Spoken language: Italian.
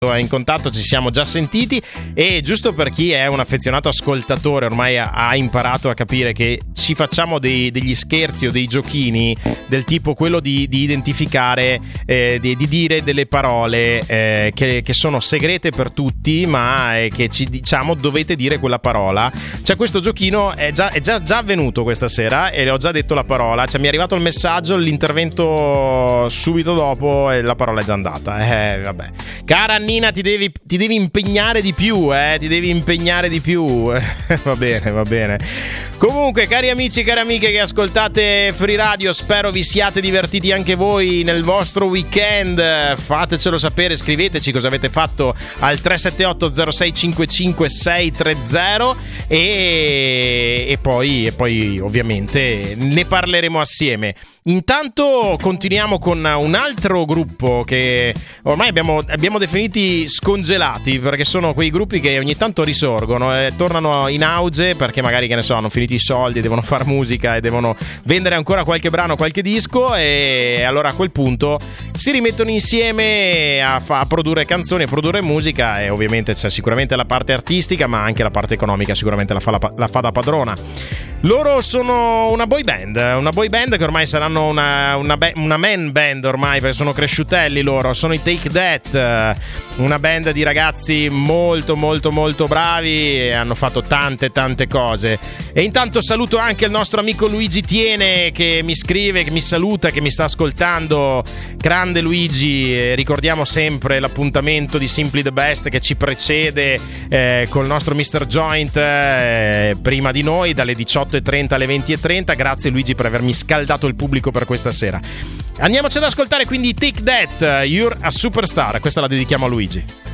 in contatto, ci siamo già sentiti, e giusto per chi è un affezionato ascoltatore ormai ha imparato a capire che ci facciamo degli scherzi o dei giochini del tipo quello di identificare, di dire delle parole che sono segrete per tutti, ma che ci diciamo dovete dire quella parola. Cioè, questo giochino è già avvenuto questa sera e ho già detto la parola, cioè mi è arrivato il messaggio, l'intervento subito dopo e la parola è già andata. Vabbè, cara Nina, ti devi impegnare di più, ti devi impegnare di più. Va bene. Comunque, cari amici e cari amiche che ascoltate Free Radio, spero vi siate divertiti anche voi nel vostro weekend. Fatecelo sapere, scriveteci cosa avete fatto al 378 0655 630 e poi ovviamente ne parleremo assieme. Intanto continuiamo con un altro gruppo che ormai abbiamo definiti scongelati, perché sono quei gruppi che ogni tanto risorgono e tornano in auge perché magari, che ne so, hanno finito i soldi, devono fare musica e devono vendere ancora qualche brano, qualche disco, e allora a quel punto si rimettono insieme a produrre canzoni, a produrre musica, e ovviamente c'è sicuramente la parte artistica, ma anche la parte economica sicuramente la fa da padrona. Loro sono una boy band che ormai saranno una man band ormai, perché sono cresciutelli loro. Sono i Take That, una band di ragazzi molto molto molto bravi e hanno fatto tante cose. E intanto saluto anche il nostro amico Luigi Tiene, che mi scrive, che mi saluta, che mi sta ascoltando. Grande Luigi, ricordiamo sempre l'appuntamento di Simply the Best che ci precede col nostro Mr. Joint prima di noi, dalle 18:30 alle 20:30. Grazie Luigi per avermi scaldato il pubblico per questa sera. Andiamoci ad ascoltare quindi Take That, You're a Superstar. Questa la dedichiamo a Luigi.